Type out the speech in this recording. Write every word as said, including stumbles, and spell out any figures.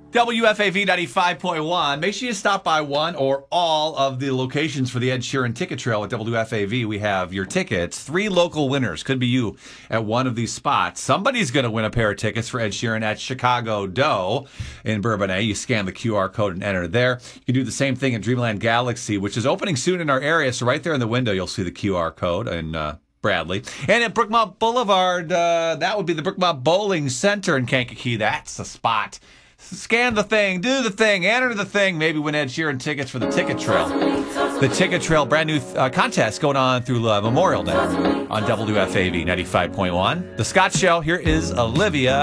W F A V ninety-five point one. Make sure you stop by one or all of the locations for the Ed Sheeran Ticket Trail at W F A V. We have your tickets. Three local winners. Could be you at one of these spots. Somebody's going to win a pair of tickets for Ed Sheeran at Chicago Doe in Bourbonnais. You scan the Q R code and enter there. You can do the same thing at Dreamland Galaxy, which is opening soon in our area. So right there in the window, you'll see the Q R code and uh, Bradley. And at Brookmont Boulevard, uh, that would be the Brookmont Bowling Center in Kankakee. That's the spot. Scan the thing, do the thing, enter the thing, maybe win Ed Sheeran tickets for the Ticket Trail. The Ticket Trail brand new uh, contest going on through uh, Memorial Day on W F A V ninety-five point one. The Scott Show, here is Olivia.